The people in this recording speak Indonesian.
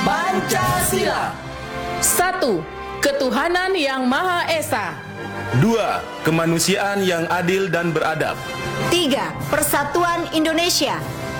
Pancasila. 1. Ketuhanan yang Maha Esa. 2. Kemanusiaan yang adil dan beradab. 3. Persatuan Indonesia.